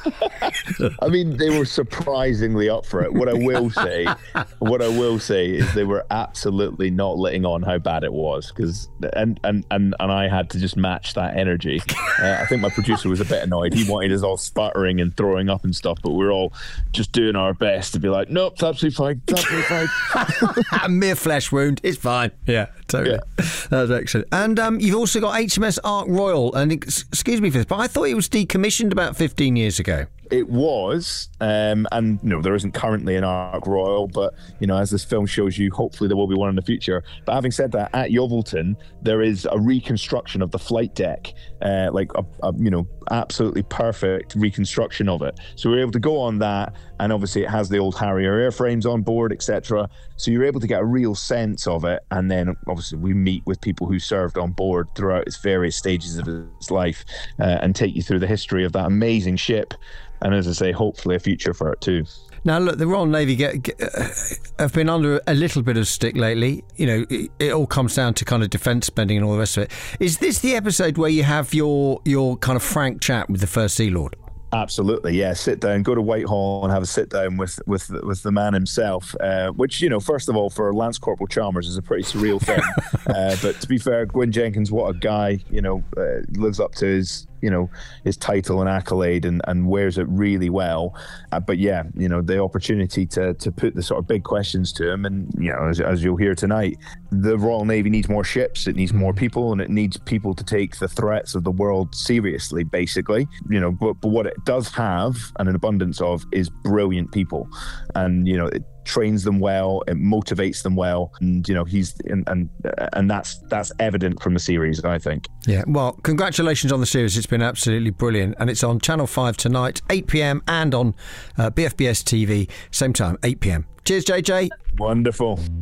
I mean, they were surprisingly up for it. What I will say is they were absolutely not letting on how bad it was, and I had to just match that energy. I think my producer was a bit annoyed. He wanted us all sputtering and throwing up and stuff, but we were all just doing our best to be like, nope, it's absolutely fine. It's absolutely fine. A mere flesh wound. It's fine. Yeah, totally. Yeah. That was excellent. And you've also got HMS Ark Royal. And excuse me for this, but I thought it was decommissioned about 15 years ago. It was, and no, there isn't currently an Ark Royal, but as this film shows you, hopefully there will be one in the future. But having said that, at Yeovilton there is a reconstruction of the flight deck, like a absolutely perfect reconstruction of it. So we're able to go on that, and obviously it has the old Harrier airframes on board, etc. So you're able to get a real sense of it, and then obviously we meet with people who served on board throughout its various stages of its life, and take you through the history of that amazing ship. And as I say, hopefully a future for it too. Now, look, the Royal Navy have been under a little bit of stick lately. It all comes down to kind of defence spending and all the rest of it. Is this the episode where you have your kind of frank chat with the First Sea Lord? Absolutely, yeah. Sit down, go to Whitehall and have a sit down with the man himself, which, first of all, for Lance Corporal Chalmers is a pretty surreal thing. But to be fair, Gwyn Jenkins, what a guy, lives up to his title and accolade and wears it really well. But yeah, the opportunity to put the sort of big questions to him, and as you'll hear tonight, the Royal Navy needs more ships, it needs more people, and it needs people to take the threats of the world seriously, basically. But what it does have, and an abundance of, is brilliant people, and it trains them well, it motivates them well, and he's and that's evident from the series, I think. Yeah, well, congratulations on the series. It's been absolutely brilliant, and it's on Channel 5 tonight, 8 p.m, and on BFBS TV, same time, 8 p.m. Cheers, JJ. Wonderful.